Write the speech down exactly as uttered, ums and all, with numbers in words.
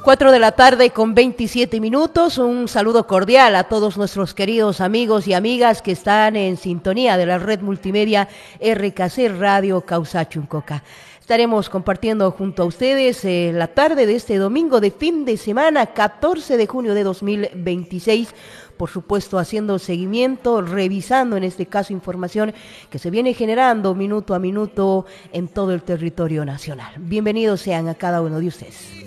Cuatro de la tarde con veintisiete minutos, un saludo cordial a todos nuestros queridos amigos y amigas que están en sintonía de la red multimedia R K C Radio Causachuncoca. Estaremos compartiendo junto a ustedes eh, la tarde de este domingo de fin de semana, catorce de junio de dos mil veintiséis, por supuesto haciendo seguimiento, revisando en este caso información que se viene generando minuto a minuto en todo el territorio nacional. Bienvenidos sean a cada uno de ustedes.